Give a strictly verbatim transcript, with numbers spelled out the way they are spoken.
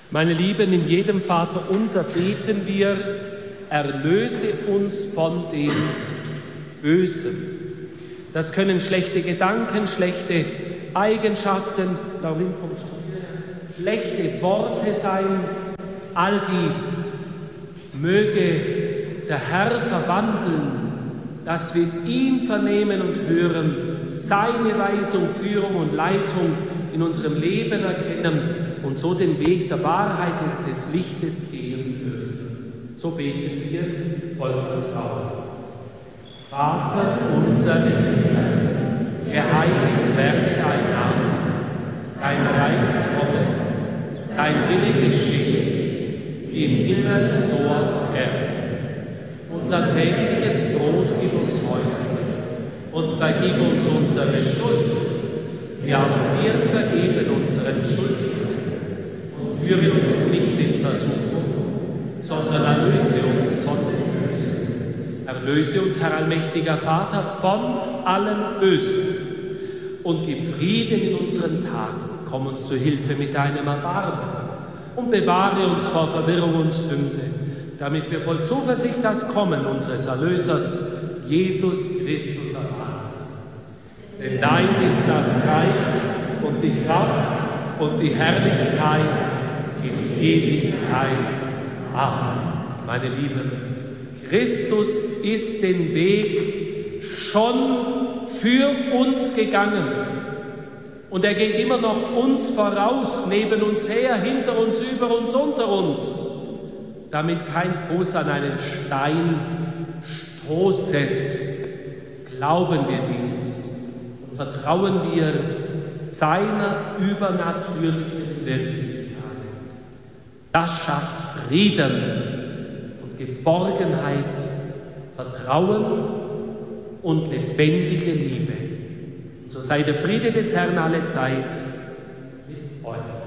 Meine Lieben, in jedem Vaterunser beten wir, erlöse uns von dem Bösen. Das können schlechte Gedanken, schlechte Eigenschaften, Laurin, kommst du, schlechte Worte sein. All dies möge der Herr verwandeln, dass wir ihn vernehmen und hören, seine Weisung, Führung und Leitung in unserem Leben erkennen und so den Weg der Wahrheit und des Lichtes gehen dürfen. So beten wir voll Vertrauen. Vater unser im Himmel, geheiligt werde dein Name, dein Reich komme, dein Wille geschehe, im Himmel so auf Erden. Unser tägliches Brot gib uns heute und vergib uns unsere Schuld, ja, und wir vergeben unseren Schuldigern und führe uns nicht in Versuchung, sondern erlöse uns von dem Bösen. Erlöse uns, Herr allmächtiger Vater, von allem Bösen und gib Frieden in unseren Tagen. Komm uns zu Hilfe mit deinem Erbarmen und bewahre uns vor Verwirrung und Sünde, damit wir voll Zuversicht das Kommen unseres Erlösers, Jesus Christus, erwarten. Denn dein ist das Reich und die Kraft und die Herrlichkeit in Ewigkeit. Amen. Meine Lieben, Christus ist den Weg schon für uns gegangen. Und er geht immer noch uns voraus, neben uns her, hinter uns, über uns, unter uns, damit kein Fuß an einen Stein stoßet. Glauben wir dies und vertrauen wir seiner übernatürlichen Wirklichkeit. Das schafft Frieden und Geborgenheit, Vertrauen und lebendige Liebe. So sei der Friede des Herrn alle Zeit mit euch.